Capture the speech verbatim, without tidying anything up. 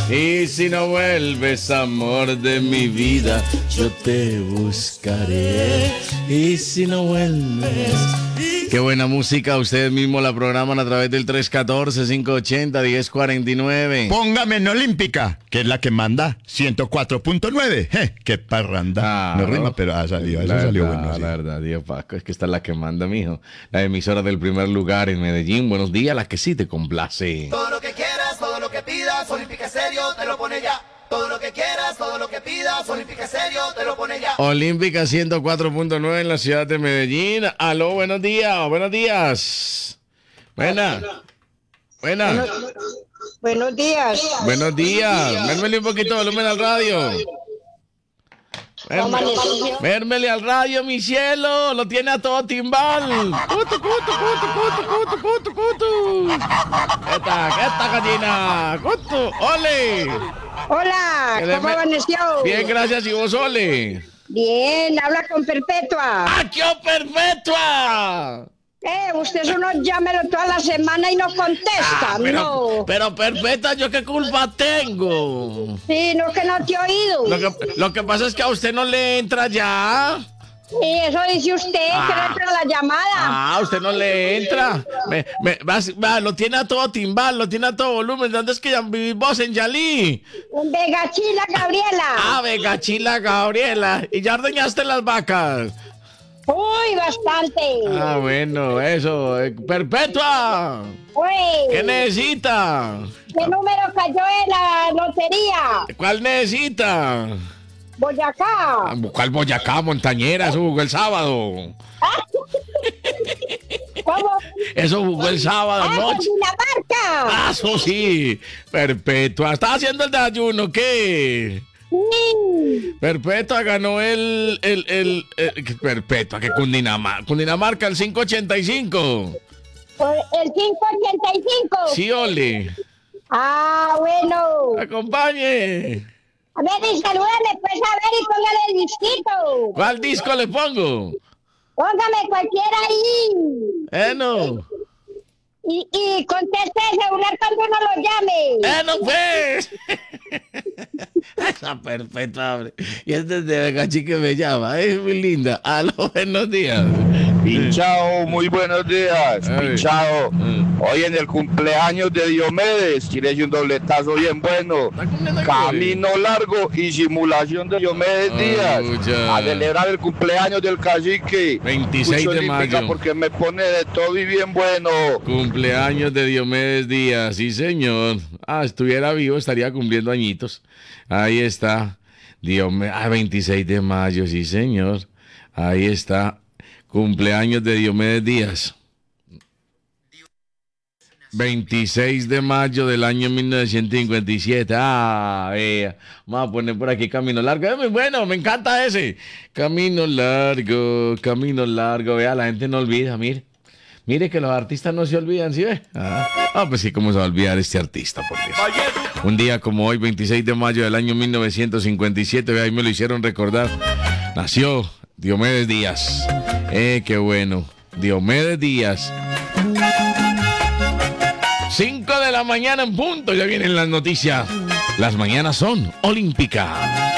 Y si no vuelves, amor de mi vida, yo te buscaré. Y si no vuelves. Qué buena música, ustedes mismos la programan a través del tres uno cuatro, cinco ocho cero, uno cero cuatro nueve. Póngame en Olímpica, que es la que manda ciento cuatro punto nueve. Je, qué parranda. Ah, no no rima, pero ha salido, eso la salió verdad, bueno. Sí. La verdad, Dios Paco, es que esta es la que manda, mijo. La emisora del primer lugar en Medellín. Buenos días, la que sí te complace. Todo lo que quieras, todo lo que pidas, Olímpica Estéreo te lo pone ya. Todo lo que quieras, todo lo que pidas, Olímpica Estéreo te lo pone ya. Olímpica ciento cuatro punto nueve en la ciudad de Medellín. Aló, buenos días, buenos días. Buena. Buena. Buenos, buenos días. Buenos días. Mérmele un poquito de volumen al radio. Mérmele, mérmele al radio, mi cielo. Lo tiene a todo timbal. Cutu, cutu, cutu, cutu, cutu, cutu, cutu. ¿Qué tal? ¿Qué tal, gallina? Cutu, ole. Hola, Que le ¿cómo me- amaneció? Bien, gracias. ¿Y vos, ole? Bien, habla con Perpetua. ¡Ah, qué perpetua! Eh, usted es uno llámelo toda la semana y no contesta, Ah, pero, no. pero perpetua, ¿yo qué culpa tengo? Sí, no que no te he oído. Lo que, lo que pasa es que a usted no le entra ya. Sí, eso dice usted, Ah. que no entra la llamada. Ah, usted no le entra. Me, me- vas- va, lo tiene a todo timbal, lo tiene a todo volumen. ¿Dónde es que ya vivís vos, en Yalí? En Vegachila, Gabriela. Ah, Vegachila, Gabriela. ¿Y ya ordeñaste las vacas? Uy, bastante. Ah, bueno, eso. eh, Perpetua. Uy, ¿Qué necesita? ¿qué número cayó en la lotería? ¿Cuál necesita? Boyacá. ¿Cuál Boyacá, Montañera? Eso jugó el sábado. ¿Cómo? Eso jugó el sábado ¡Ah, con anoche. Dinamarca! Ah, eso sí. Perpetua. ¿Estás haciendo el desayuno? ¿Qué? Sí. Perpetua ganó el... el, el, el- Perpetua, que Cundinamarca. Cundinamarca, el cinco ochenta y cinco. Por el cinco ochenta y cinco. Sí, ole. Ah, bueno. Acompañe. A ver, y salúdame, pues, a ver, y póngale el disquito. ¿Cuál disco le pongo? Póngame cualquiera ahí. Bueno. Y, y conteste el celular cuando uno lo llame. Bueno, pues. Esa Perpetua, hombre. Y este es de Vegachi que me llama. Es muy linda. Aló, buenos días. Pinchao, muy buenos días. Ay. Pinchao. Mm. Hoy en el cumpleaños de Diomedes, tírese un dobletazo bien bueno. ¿Está cumpliendo años? Camino largo y simulación de Diomedes Ah, Díaz. mucha. A celebrar el cumpleaños del cacique. veintiséis Escucho de Olímpica mayo. porque me pone de todo y bien bueno. Cumpleaños de Diomedes Díaz, sí señor. Ah, estuviera vivo, estaría cumpliendo añitos. Ahí está. Diomedes, ah, veintiséis de mayo, sí señor. Ahí está. Cumpleaños de Diomedes Díaz. veintiséis de mayo del año mil novecientos cincuenta y siete. Ah, vea. Vamos a poner por aquí Camino Largo. Es muy bueno, me encanta ese. Camino Largo, Camino Largo. Vea, la gente no olvida, mire. Mire que los artistas no se olvidan, ¿sí ve? Ah, ah, pues sí, ¿cómo se va a olvidar este artista, por Dios? Un día como hoy, veintiséis de mayo del año mil novecientos cincuenta y siete, ahí me lo hicieron recordar, nació Diomedes Díaz. Eh, qué bueno. Diomedes Díaz. cinco de la mañana en punto, ya vienen las noticias. Las mañanas son Olímpica.